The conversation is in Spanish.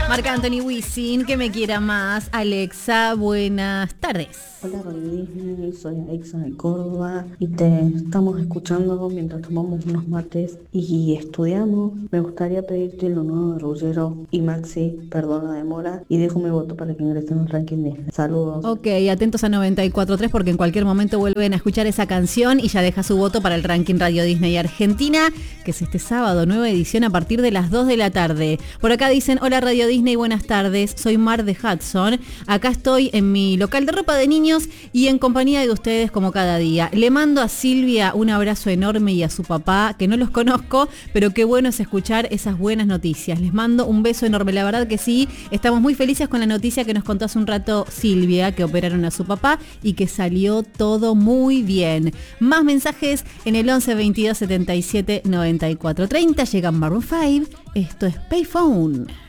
Marc Anthony Wisin, que me quiera más. Alexa, buenas tardes. Hola Radio Disney, soy Alexa de Córdoba y te estamos escuchando mientras tomamos unos mates y estudiamos. Me gustaría pedirte lo nuevo de Ruggiero y Maxi, perdona la demora, y dejo mi voto para que ingresen al ranking Disney. Saludos. Ok, atentos a 94.3 porque en cualquier momento vuelven a escuchar esa canción y ya deja su voto para el ranking Radio Disney Argentina, que es este sábado, nueva edición a partir de las 2 de la tarde. Por acá dicen, hola Radio Disney, buenas tardes, soy Mar de Hudson. Acá estoy en mi local de ropa de niños y en compañía de ustedes como cada día. Le mando a Silvia un abrazo enorme y a su papá, que no los conozco, pero qué bueno es escuchar esas buenas noticias. Les mando un beso enorme, la verdad que sí, estamos muy felices con la noticia que nos contó hace un rato Silvia, que operaron a su papá y que salió todo muy bien. Más mensajes en el 11 22 77 94 30. Llegan Maroon 5, esto es Payphone.